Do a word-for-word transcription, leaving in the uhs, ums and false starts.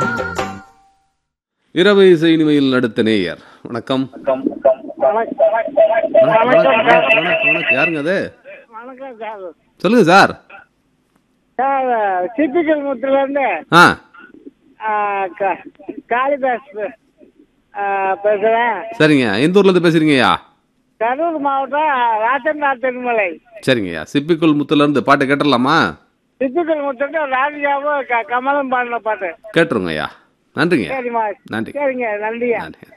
இரவு இசை இனிமையில் அடுத்த நேயர். வணக்கம். யாருங்க அது? வணக்கம் சார். சொல்லுங்க சார். சார் சிபிக்கல் முத்துலேருந்து ஆ காளிதாஸ் பேசுகிறேன். சரிங்க. எந்த ஊர்ல இருந்து பேசுறீங்கய்யா? கரூர் மாவட்டம் ராஜநாத் திருமலை. சரிங்கய்யா. சிப்பிக்குள் முத்துல இருந்து பாட்டு கேட்டுடலாமா? சிபிக்கல் முத்து ராஜாவும் கமலம் பாடின பாட்டு கேட்டுருங்க ஐயா. நன்றிங்க. சரிம்மா. நன்றி. சரிங்க, நன்றியா. நன்றி.